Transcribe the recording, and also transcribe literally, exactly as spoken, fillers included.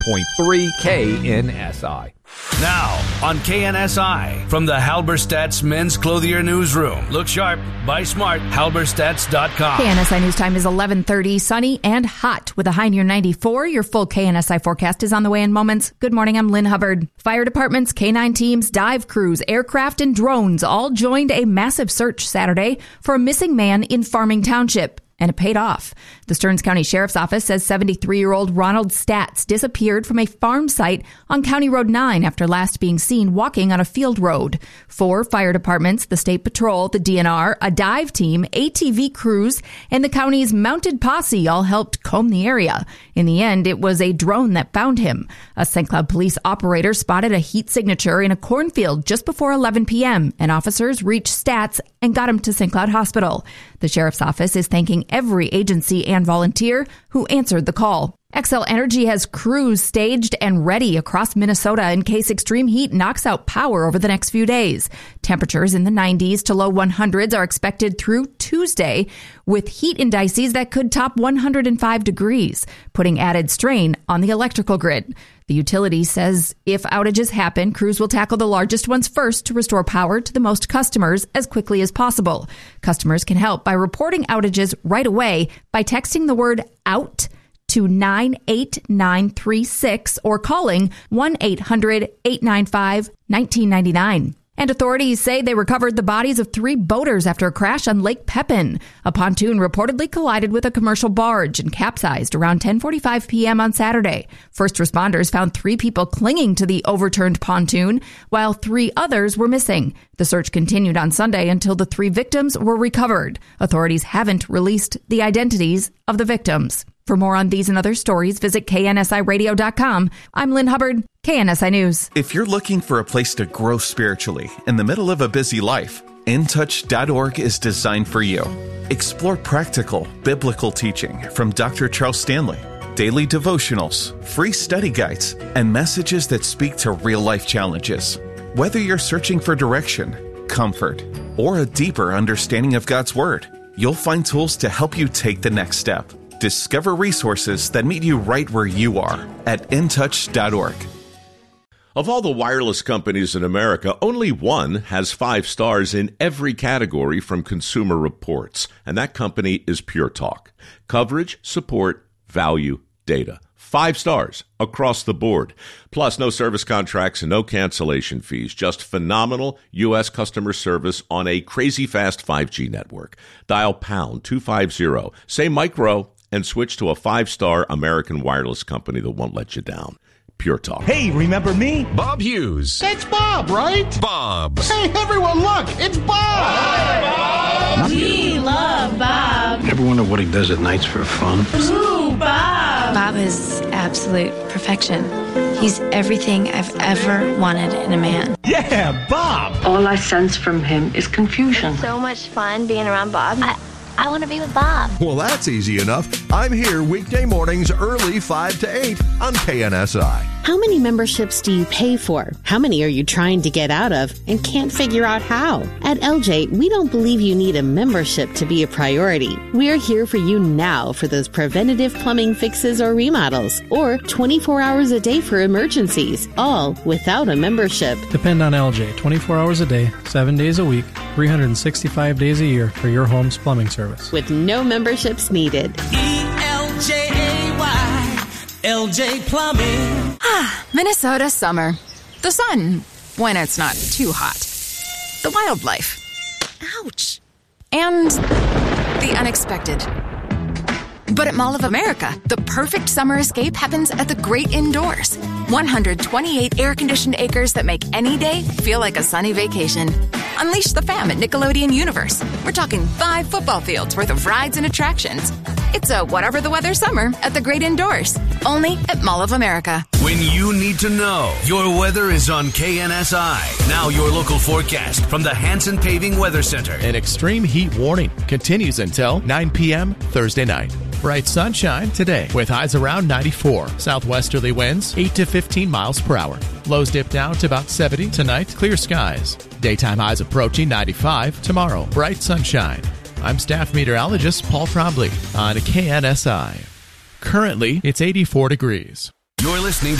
point three K N S I. Now on K N S I from the Halberstadt's Men's Clothier Newsroom. Look sharp, buy smart, halberstadts dot com. K N S I News Time is eleven thirty, sunny and hot with a high near ninety-four. Your full K N S I forecast is on the way in moments. Good morning, I'm Lynn Hubbard. Fire departments, K nine teams, dive crews, aircraft, and drones all joined a massive search Saturday for a missing man in Farming Township. And it paid off. The Stearns County Sheriff's Office says seventy-three-year-old Ronald Statz disappeared from a farm site on County Road nine after last being seen walking on a field road. Four fire departments, the State Patrol, the D N R, a dive team, A T V crews, and the county's mounted posse all helped comb the area. In the end, it was a drone that found him. A Saint Cloud police operator spotted a heat signature in a cornfield just before eleven p.m., and officers reached Statz and got him to Saint Cloud Hospital. The Sheriff's Office is thanking every agency and volunteer who answered the call. Xcel Energy has crews staged and ready across Minnesota in case extreme heat knocks out power over the next few days. Temperatures in the nineties to low one hundreds are expected through Tuesday, with heat indices that could top one hundred five degrees, putting added strain on the electrical grid. The utility says if outages happen, crews will tackle the largest ones first to restore power to the most customers as quickly as possible. Customers can help by reporting outages right away by texting the word OUT to nine eight nine three six or calling one eight hundred eight nine five one nine nine nine. And authorities say they recovered the bodies of three boaters after a crash on Lake Pepin. A pontoon reportedly collided with a commercial barge and capsized around ten forty-five p.m. on Saturday. First responders found three people clinging to the overturned pontoon, while three others were missing. The search continued on Sunday until the three victims were recovered. Authorities haven't released the identities of the victims. For more on these and other stories, visit K N S I radio dot com. I'm Lynn Hubbard, K N S I News. If you're looking for a place to grow spiritually in the middle of a busy life, in touch dot org is designed for you. Explore practical, biblical teaching from Doctor Charles Stanley, daily devotionals, free study guides, and messages that speak to real-life challenges. Whether you're searching for direction, comfort, or a deeper understanding of God's Word, you'll find tools to help you take the next step. Discover resources that meet you right where you are at in touch dot org. Of all the wireless companies in America, only one has five stars in every category from Consumer Reports, and that company is Pure Talk. Coverage, support, value, data. Five stars across the board. Plus, no service contracts and no cancellation fees. Just phenomenal U S customer service on a crazy fast five G network. Dial pound two fifty, say micro, and switch to a five-star American wireless company that won't let you down. Pure Talk. Hey, remember me? Bob Hughes. It's Bob, right? Bob. Hey, everyone, look, it's Bob. Hi, Bob. We love Bob. Ever wonder what he does at nights for fun? Ooh, Bob. Bob is absolute perfection. He's everything I've ever wanted in a man. Yeah, Bob. All I sense from him is confusion. It's so much fun being around Bob. I- I want to be with Bob. Well, that's easy enough. I'm here weekday mornings early five to eight on K N S I. How many memberships do you pay for? How many are you trying to get out of and can't figure out how? At L J, we don't believe you need a membership to be a priority. We're here for you now for those preventative plumbing fixes or remodels, or twenty-four hours a day for emergencies, all without a membership. Depend on L J twenty-four hours a day, seven days a week, three hundred sixty-five days a year for your home's plumbing service. With no memberships needed. E L J A Y, L J Plumbing. Ah, Minnesota summer. The sun, when it's not too hot. The wildlife. Ouch. And the unexpected. But at Mall of America, the perfect summer escape happens at the great indoors. one hundred twenty-eight air-conditioned acres that make any day feel like a sunny vacation. Unleash the fam at Nickelodeon Universe. We're talking five football fields worth of rides and attractions. It's a whatever the weather summer at the great indoors. Only at Mall of America. When you need to know, your weather is on K N S I. Now your local forecast from the Hanson Paving Weather Center. An extreme heat warning continues until nine p.m. Thursday night. Bright sunshine today with highs around ninety-four. Southwesterly winds eight to fifteen miles per hour. Lows dip down to about seventy tonight. Clear skies. Daytime highs approaching ninety-five tomorrow. Bright sunshine. I'm staff meteorologist Paul Trombley on K N S I. Currently, it's eighty-four degrees. You're listening to